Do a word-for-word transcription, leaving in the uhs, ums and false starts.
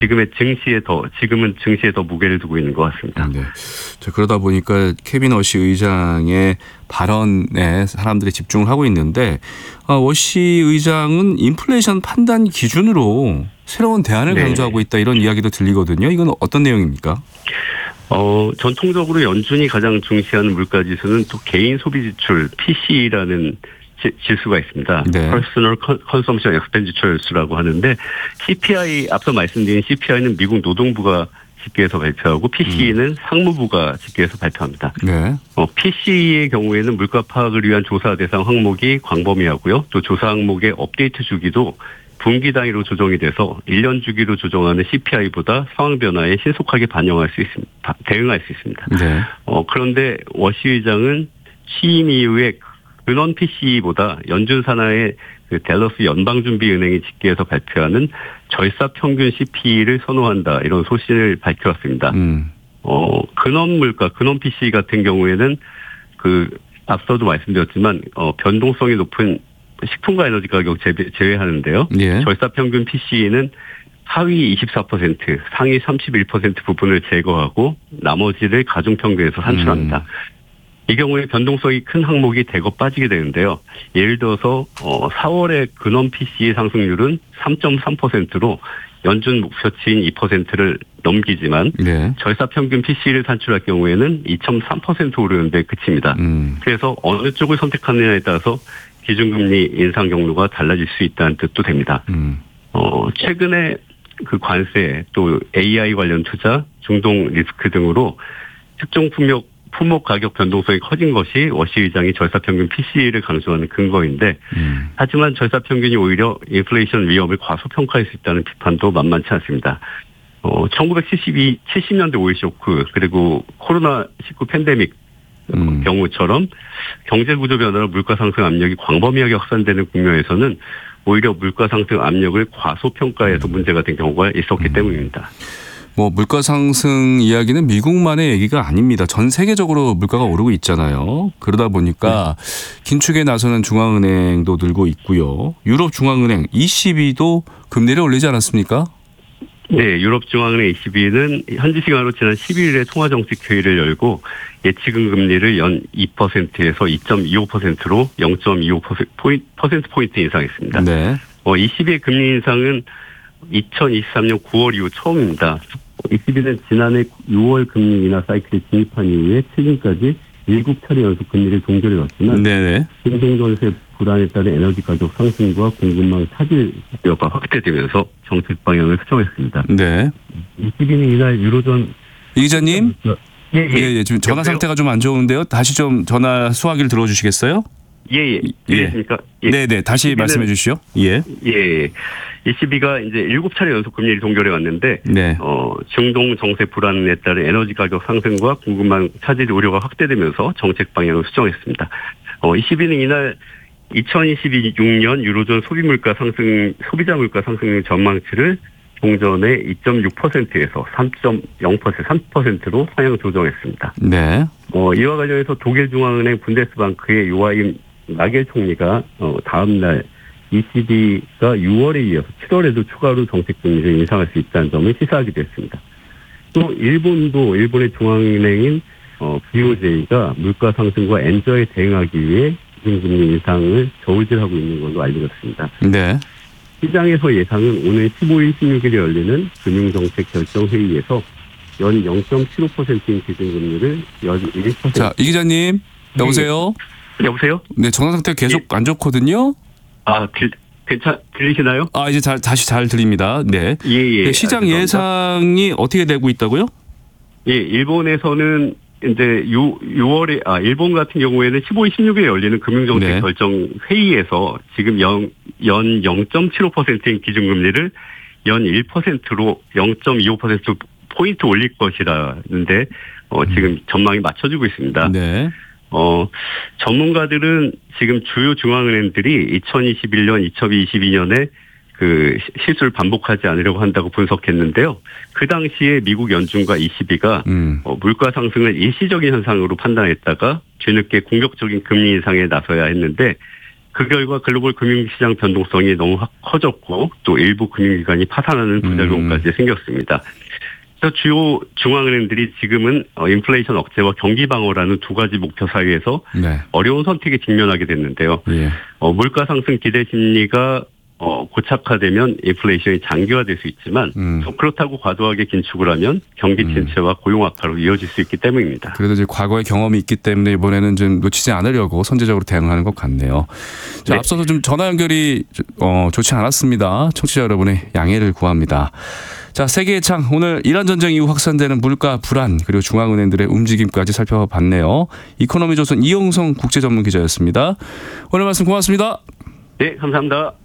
지금의 증시에 더 지금은 증시에 더 무게를 두고 있는 것 같습니다. 네. 자, 그러다 보니까 케빈 워시 의장의 발언에 사람들이 집중을 하고 있는데 아, 워시 의장은 인플레이션 판단 기준으로 새로운 대안을 네. 강조하고 있다 이런 이야기도 들리거든요. 이건 어떤 내용입니까? 어, 전통적으로 연준이 가장 중시하는 물가지수는 또 개인 소비 지출 피씨라는 지수가 있습니다. 네. Personal Consumption Expenditures라고 하는데 씨피아이 앞서 말씀드린 씨피아이는 미국 노동부가 집계해서 발표하고 피씨이는 음. 상무부가 집계해서 발표합니다. 네. 어, 피씨이의 경우에는 물가 파악을 위한 조사 대상 항목이 광범위하고요. 또 조사 항목의 업데이트 주기도 분기 단위로 조정이 돼서 일 년 주기로 조정하는 씨피아이보다 상황 변화에 신속하게 반영할 수 있습니다. 대응할 수 있습니다. 네. 어, 그런데 워시 의장은 취임 이후에 근원 피씨이보다 연준 산하의 그 댈러스 연방준비은행이 집계해서 발표하는 절사 평균 씨피이를 선호한다 이런 소신을 밝혀왔습니다. 음. 어, 근원 물가, 근원 피씨이 같은 경우에는 그 앞서도 말씀드렸지만 어, 변동성이 높은 식품과 에너지 가격 제외, 제외하는데요. 예. 절사 평균 피씨이는 하위 이십사 퍼센트, 상위 삼십일 퍼센트 부분을 제거하고 나머지를 가중 평균에서 산출합니다. 음. 이 경우에 변동성이 큰 항목이 대거 빠지게 되는데요. 예를 들어서 사월의 근원 피씨이 상승률은 삼 점 삼 퍼센트로 연준 목표치인 이 퍼센트를 넘기지만 네. 절사 평균 피씨이를 산출할 경우에는 이 점 삼 퍼센트 오르는데 그칩니다. 음. 그래서 어느 쪽을 선택하느냐에 따라서 기준금리 인상 경로가 달라질 수 있다는 뜻도 됩니다. 음. 어, 최근에 그 관세 또 에이아이 관련 투자, 중동 리스크 등으로 특정 품목 품목 가격 변동성이 커진 것이 워시 의장이 절사평균 피씨이를 강조하는 근거인데 음. 하지만 절사평균이 오히려 인플레이션 위험을 과소평가할 수 있다는 비판도 만만치 않습니다. 어, 천구백칠십이, 칠십 년대 오일 쇼크 그리고 코로나십구 팬데믹 음. 경우처럼 경제 구조 변화로 물가 상승 압력이 광범위하게 확산되는 국면에서는 오히려 물가 상승 압력을 과소평가해서 문제가 된 경우가 있었기 음. 때문입니다. 뭐 물가 상승 이야기는 미국만의 얘기가 아닙니다. 전 세계적으로 물가가 오르고 있잖아요. 그러다 보니까 네. 긴축에 나서는 중앙은행도 늘고 있고요. 유럽 중앙은행 이씨비도 금리를 올리지 않았습니까? 네, 유럽 중앙은행 이씨비는 현지 시간으로 지난 십일 일에 통화정책 회의를 열고 예치금 금리를 연 이 퍼센트에서 이 점 이오 퍼센트로 영 점 이오 퍼센트 포인트 인상했습니다. 네. 어, 이씨비의 금리 인상은 이천이십삼 년 구월 이후 처음입니다. 이씨비는 지난해 유월 금리 인하 사이클에 진입한 이후에 최근까지 일곱 차례 연속 금리를 동결해왔지만 중동전세 불안에 따른 에너지 가격 상승과 공급망 차질 우려가 확대되면서 정책 방향을 수정했습니다. 네. 이씨비는 이날 유로존 이 기자님, 예, 예. 예, 예. 지금 전화 여보세요? 상태가 좀 안 좋은데요. 다시 좀 전화 수화기를 들어주시겠어요? 예, 예. 들리십니까? 예. 네, 네. 다시 말씀해 주시죠. 예. 예. 이씨비가 이제 일곱 차례 연속 금리를 동결해 왔는데, 네. 어, 중동 정세 불안에 따른 에너지 가격 상승과 공급망 차질 우려가 확대되면서 정책 방향을 수정했습니다. 어, 이씨비는 이날 이천이십육 년 유로존 소비 물가 상승, 소비자 물가 상승 전망치를 종전의 이 점 육 퍼센트에서 삼 점 영 퍼센트, 삼 퍼센트로 상향 조정했습니다. 네. 어, 이와 관련해서 독일 중앙은행 분데스방크의 요아임 나겔 총리가 어, 다음 날 이씨비가 유월에 이어서 칠월에도 추가로 정책 금리를 인상할 수 있다는 점을 시사하기도 했습니다. 또 일본도 일본의 중앙은행인 어, 비오제이가 물가 상승과 엔저에 대응하기 위해 기준금리 인상을 저울질하고 있는 걸로 알려졌습니다. 네. 시장에서 예상은 오늘 십오 일, 십육 일에 열리는 금융정책 결정회의에서 연 영 점 칠오 퍼센트인 기준금리를 연 일 퍼센트. 자, 이 기자님, 여보세요? 네. 여보세요? 네, 전화 상태 계속 예. 안 좋거든요. 아, 들, 괜찮, 들리시나요? 아, 이제 잘, 다시 잘 들립니다. 네. 예, 예. 네, 시장 아, 예상이 어떻게 되고 있다고요? 예, 일본에서는 이제 유, 유월에, 아, 일본 같은 경우에는 십오 일, 십육 일에 열리는 금융정책 네. 결정 회의에서 지금 연, 연 영 점 칠오 퍼센트인 기준금리를 연 일 퍼센트로 영 점 이오 퍼센트 포인트 올릴 것이라는데, 어, 지금 전망이 맞춰지고 있습니다. 네. 어, 전문가들은 지금 주요 중앙은행들이 이천이십일 년, 이천이십이 년에 그 실수를 반복하지 않으려고 한다고 분석했는데요. 그 당시에 미국 연준과 이씨비가 음. 어, 물가 상승을 일시적인 현상으로 판단했다가 뒤늦게 공격적인 금리 인상에 나서야 했는데 그 결과 글로벌 금융시장 변동성이 너무 확 커졌고 또 일부 금융기관이 파산하는 부작용까지 음. 생겼습니다. 그래서 주요 중앙은행들이 지금은 인플레이션 억제와 경기 방어라는 두 가지 목표 사이에서 네. 어려운 선택에 직면하게 됐는데요. 예. 어, 물가 상승 기대 심리가 어, 고착화되면 인플레이션이 장기화될 수 있지만 음. 또 그렇다고 과도하게 긴축을 하면 경기 침체와 고용 악화로 이어질 수 있기 때문입니다. 그래도 이제 과거의 경험이 있기 때문에 이번에는 좀 놓치지 않으려고 선제적으로 대응하는 것 같네요. 자, 네. 앞서서 좀 전화 연결이 어, 좋지 않았습니다. 청취자 여러분의 양해를 구합니다. 자, 세계의 창 오늘 이란 전쟁 이후 확산되는 물가 불안 그리고 중앙은행들의 움직임까지 살펴봤네요. 이코노미조선 이영성 국제전문기자였습니다. 오늘 말씀 고맙습니다. 네, 감사합니다.